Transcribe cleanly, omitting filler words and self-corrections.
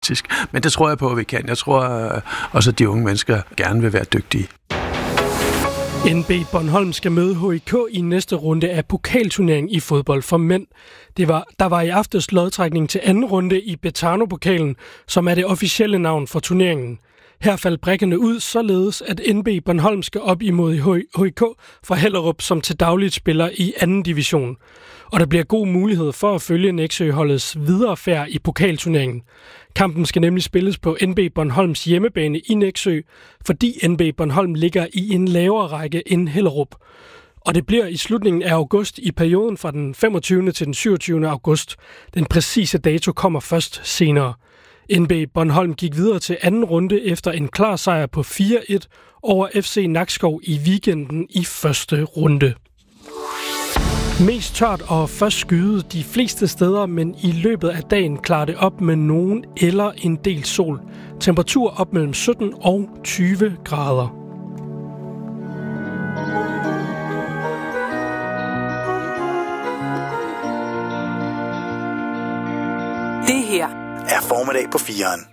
Men det tror jeg på, at vi kan. Jeg tror også, at de unge mennesker gerne vil være dygtige. NB Bornholm skal møde HIK i næste runde af pokalturneringen i fodbold for mænd. Der var i aftes lodtrækning til anden runde i Betano-pokalen, som er det officielle navn for turneringen. Her faldt brikkerne ud, således at NB Bornholm skal op imod HIK fra Hellerup, som til dagligt spiller i anden division. Og der bliver god mulighed for at følge Nexø-holdets videre færd i pokalturneringen. Kampen skal nemlig spilles på NB Bornholms hjemmebane i Nexø, fordi NB Bornholm ligger i en lavere række end Hellerup. Og det bliver i slutningen af august i perioden fra den 25. til den 27. august. Den præcise dato kommer først senere. NB Bornholm gik videre til anden runde efter en klar sejr på 4-1 over FC Nakskov i weekenden i første runde. Mest tørt og først skyde de fleste steder, men i løbet af dagen klarer det op med nogen eller en del sol. Temperatur op mellem 17 og 20 grader. Det her er Formiddag på 4'eren.